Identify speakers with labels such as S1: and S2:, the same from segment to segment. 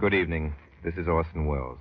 S1: Good evening. This is Orson Welles.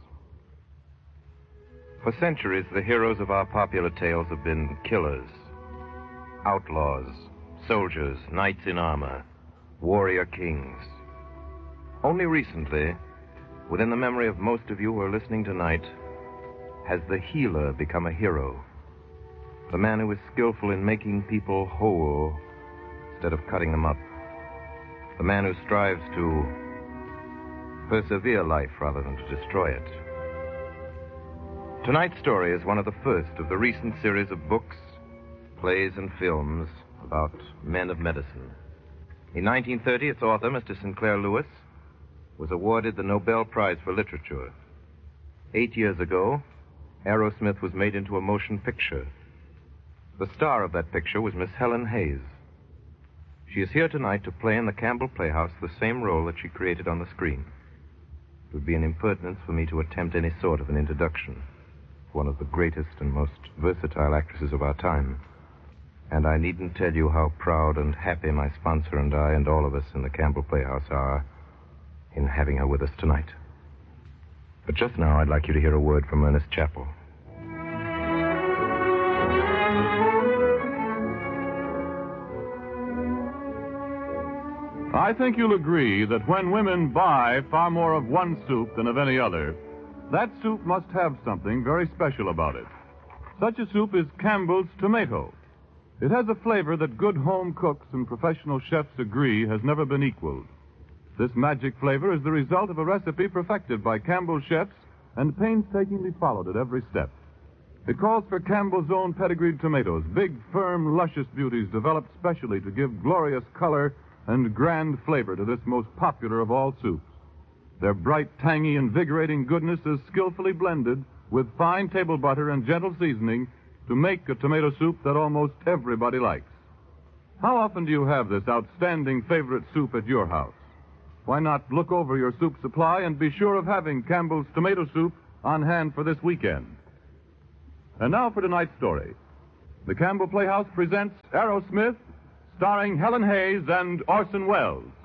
S1: For centuries, the heroes of our popular tales have been killers, outlaws, soldiers, knights in armor, warrior kings. Only recently, within the memory of most of you who are listening tonight, has the healer become a hero. The man who is skillful in making people whole instead of cutting them up. The man who strives to persevere life rather than to destroy it. Tonight's story is one of the first of the recent series of books, plays, and films about men of medicine. In 1930, its author, Mr. Sinclair Lewis, was awarded the Nobel Prize for Literature. 8 years ago, Aerosmith was made into a motion picture. The star of that picture was Miss Helen Hayes. She is here tonight to play in the Campbell Playhouse the same role that she created on the screen. It would be an impertinence for me to attempt any sort of an introduction to one of the greatest and most versatile actresses of our time. And I needn't tell you how proud and happy my sponsor and I and all of us in the Campbell Playhouse are in having her with us tonight. But just now, I'd like you to hear a word from Ernest Chappell.
S2: I think you'll agree that when women buy far more of one soup than of any other, that soup must have something very special about it. Such a soup is Campbell's Tomato. It has a flavor that good home cooks and professional chefs agree has never been equaled. This magic flavor is the result of a recipe perfected by Campbell chefs and painstakingly followed at every step. It calls for Campbell's own pedigreed tomatoes, big, firm, luscious beauties developed specially to give glorious color and grand flavor to this most popular of all soups. Their bright, tangy, invigorating goodness is skillfully blended with fine table butter and gentle seasoning to make a tomato soup that almost everybody likes. How often do you have this outstanding favorite soup at your house? Why not look over your soup supply and be sure of having Campbell's Tomato Soup on hand for this weekend? And now for tonight's story. The Campbell Playhouse presents Aerosmith, starring Helen Hayes and Orson Welles.